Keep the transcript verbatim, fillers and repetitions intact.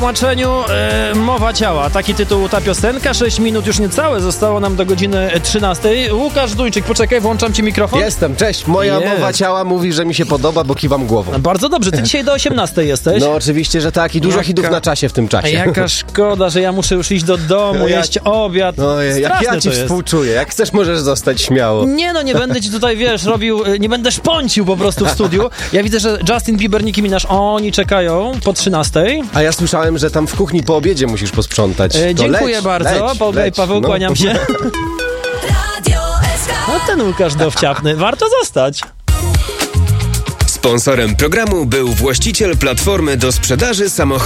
tłumaczeniu e, Mowa ciała. Taki tytuł ta piosenka. sześć minut już niecałe zostało nam do godziny trzynastej. Łukasz Dujczyk, poczekaj, włączam ci mikrofon. Jestem, cześć. Moja Jest. mowa ciała mówi, że mi się podoba, bo kiwam głową. Bardzo dobrze, ty dzisiaj do osiemnastej jesteś. No oczywiście, że tak i dużo Jaka- hitów na czasie w tym czasie. Jaka szkoda, że ja muszę już iść do domu, No ja- jeść obiad. No, jak Straszne ja ci to jest. współczuję. Jak chcesz, możesz zostać śmiało. Nie no, nie będę ci tutaj, wiesz, robił, nie będę szponcił po prostu w studiu. Ja widzę, że Justin Bieber, Nicki Minaj, oni czekają po trzynastej. A ja słyszałem, że tam w kuchni po obiedzie musisz posprzątać. E, To dziękuję leć, bardzo. leć, Paweł, leć. Paweł No. kłaniam się. Radio S K. No ten Łukasz dowciapny, warto zostać. Sponsorem programu był właściciel platformy do sprzedaży samochodów.